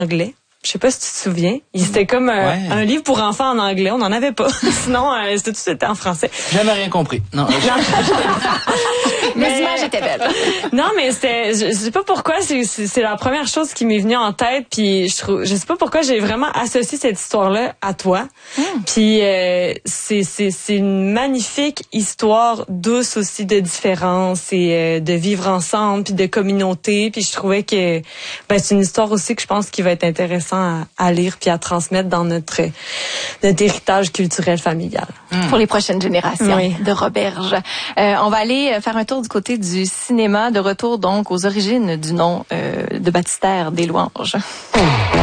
anglais. Je sais pas si tu te souviens. C'était comme un livre pour enfants en anglais. On n'en avait pas. Sinon, c'était en français. J'avais rien compris. Non. Les images étaient belles. Non, mais je sais pas pourquoi, c'est la première chose qui m'est venue en tête, puis je sais pas pourquoi j'ai vraiment associé cette histoire-là à toi. Puis c'est une magnifique histoire douce aussi de différence et de vivre ensemble puis de communauté, puis je trouvais que c'est une histoire aussi que je pense qui va être intéressant à lire puis à transmettre dans notre héritage culturel familial. Pour les prochaines générations de Roberge. On va aller faire un tour du côté du cinéma, de retour donc aux origines du nom de baptistère des Louanges.